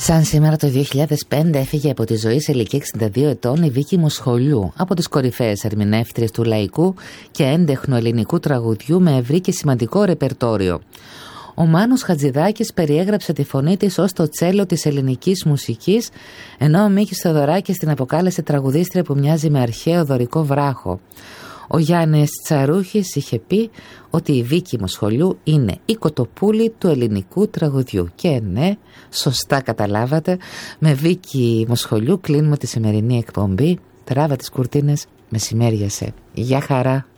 Σαν σήμερα το 2005 έφυγε από τη ζωή σε ηλικία 62 ετών η Βίκη Μοσχολιού, από τις κορυφαίες ερμηνεύτριες του λαϊκού και έντεχνου ελληνικού τραγουδιού με ευρύ και σημαντικό ρεπερτόριο. Ο Μάνος Χατζηδάκης περιέγραψε τη φωνή της ως το τσέλο της ελληνικής μουσικής, ενώ ο Μίκης Θεοδωράκης την αποκάλεσε τραγουδίστρια που μοιάζει με αρχαίο δωρικό βράχο. Ο Γιάννης Τσαρούχης είχε πει ότι η Βίκη Μοσχολιού είναι η κοτοπούλη του ελληνικού τραγουδιού. Και ναι, σωστά καταλάβατε, με Βίκη Μοσχολιού κλείνουμε τη σημερινή εκπομπή. Τράβα τις κουρτίνες, μεσημέριασε. Γεια χαρά!